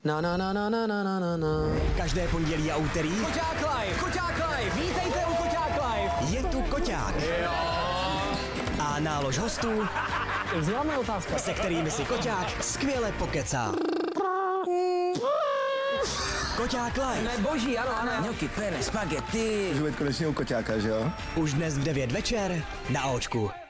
Na na na na na na na na na. Každé pondělí a úterý Koťák live, vítejte u Koťák live. je tu Koťák. A nálož hostů, Vzděláme otázka. se kterými si Koťák skvěle pokecá. Koťák live. Boží, ano. Gnocchi, penne, spaghetti. Můžu být konečně u Koťáka, že jo? Už dnes v 9 večer na Očku.